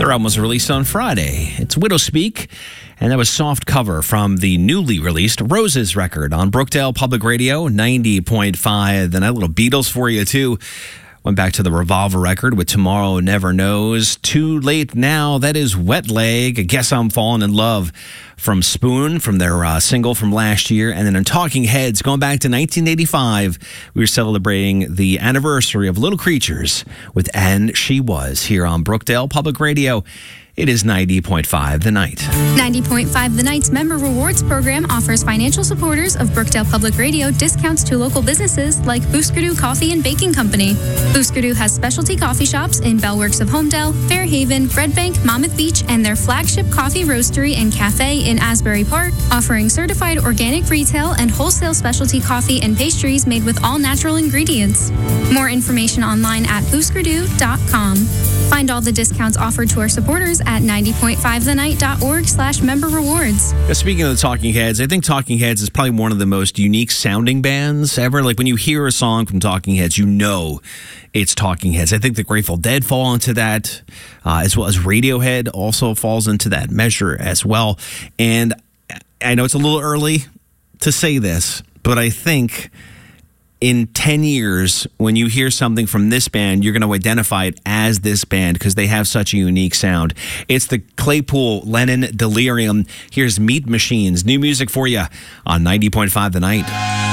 Their album was released on Friday. It's Widowspeak, and that was Soft Cover from the newly released Roses record on Brookdale Public Radio, 90.5. Then a little Beatles for you, too. Went back to the Revolver record with Tomorrow Never Knows. Too Late Now, that is Wet Leg. I Guess I'm Falling in Love from Spoon, from their single from last year. And then in Talking Heads, going back to 1985, we were celebrating the anniversary of Little Creatures with And She Was here on Brookdale Public Radio. It is 90.5 The Night. 90.5 The Night's Member Rewards Program offers financial supporters of Brookdale Public Radio discounts to local businesses like Booskadoo Coffee and Baking Company. Booskadoo has specialty coffee shops in Bellworks of Homedale, Fairhaven, Red Bank, Monmouth Beach, and their flagship coffee roastery and cafe in Asbury Park, offering certified organic retail and wholesale specialty coffee and pastries made with all natural ingredients. More information online at booskadoo.com. Find all the discounts offered to our supporters at 90.5thenight.org/member rewards. Speaking of the Talking Heads, I think Talking Heads is probably one of the most unique sounding bands ever. Like when you hear a song from Talking Heads, you know it's Talking Heads. I think the Grateful Dead fall into that, as well as Radiohead also falls into that measure as well. And I know it's a little early to say this, but I think in 10 years, when you hear something from this band, you're going to identify it as this band because they have such a unique sound. It's the Claypool Lennon Delirium. Here's Meat Machines. New music for you on 90.5 The Night.